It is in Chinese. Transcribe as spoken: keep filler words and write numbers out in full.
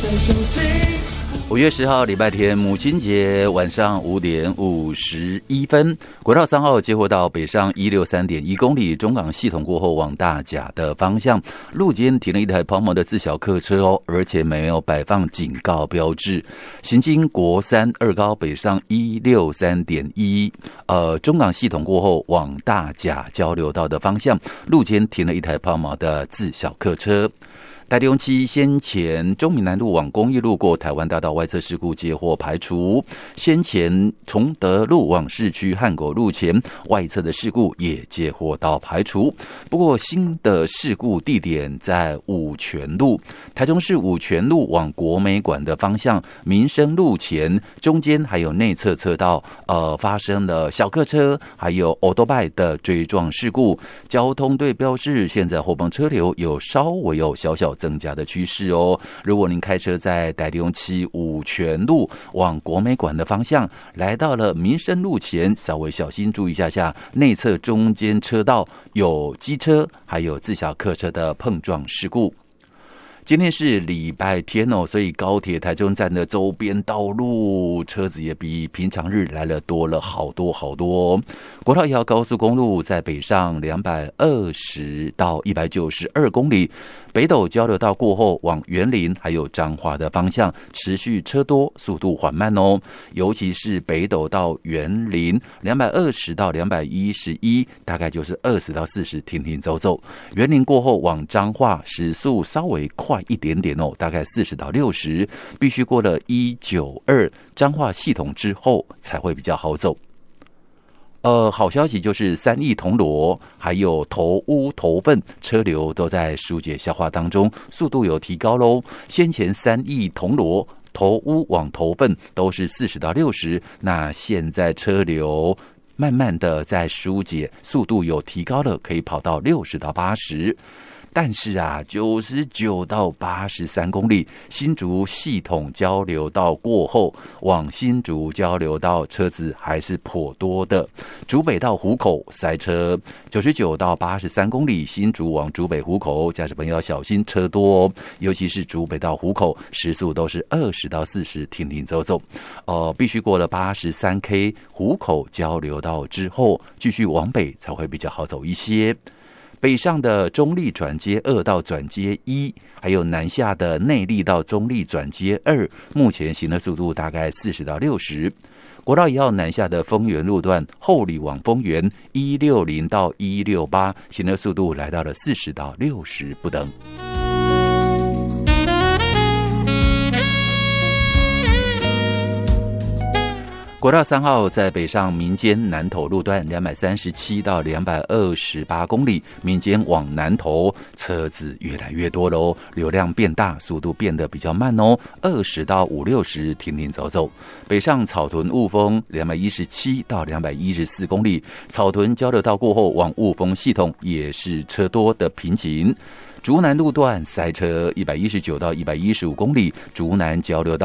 五月十号礼拜天，母亲节晚上五点五十一分，国道三号接获到北上一六三点一公里中港系统过后往大甲的方向，路肩停了一台抛锚的自小客车哦，而且没有摆放警告标志。行经国三二高北上一六三点一，呃，中港系统过后往大甲交流道的方向，路肩停了一台抛锚的自小客车。台中七先前中闽南路往公益路过台湾大道外侧事故接获排除，先前崇德路往市区汉口路前外侧的事故也接获到排除。不过新的事故地点在五权路，台中市五权路往国美馆的方向民生路前中间还有内侧车道呃发生了小客车还有欧多拜的追撞事故，交通队标示现在后方车流有稍微有小小增加的趋势哦。如果您开车在台中七五权路往国美馆的方向，来到了民生路前，稍微小心注意一下下内侧中间车道有机车还有自小客车的碰撞事故。今天是礼拜天哦，所以高铁台中站的周边道路车子也比平常日来了多了好多好多哦。国道一号高速公路在北上两百二十到一百九十二公里，北斗交流道过后往员林还有彰化的方向持续车多，速度缓慢哦。尤其是北斗到员林两百二十到两百一十一，大概就是二十到四十停停走走。员林过后往彰化时速稍微快一点点哦，大概四十到六十，必须过了一九二彰化系统之后才会比较好走。呃，好消息就是三义铜锣还有头屋头份车流都在疏解消化当中，速度有提高咯。先前三义铜锣头屋往头份都是四十到六十，那现在车流慢慢的在疏解，速度有提高了，可以跑到六十到八十。但是啊，九十九到八十三公里，新竹系统交流道过后，往新竹交流道车子还是颇多的。竹北到湖口塞车，九十九到八十三公里，新竹往竹北湖口，驾驶朋友要小心车多哦。尤其是竹北到湖口，时速都是二十到四十，停停走走。呃，必须过了八十三 K 湖口交流道之后，继续往北才会比较好走一些。北上的中立转接二到转接一，还有南下的内坜到中立转接二，目前行的速度大概四十到六十。国道一号南下的丰原路段后里往丰原一六零到一六八，行的速度来到了四十到六十不等。国道三号在北上民间南投路段两百三十七到两百二十八公里，民间往南投车子越来越多喽，流量变大，速度变得比较慢哦，二十到五六十停停走走。北上草屯雾峰两百一十七到两百一十四公里，草屯交流道过后往雾峰系统也是车多的瓶颈。竹南路段塞车一百一十九到一百一十五公里，竹南交流道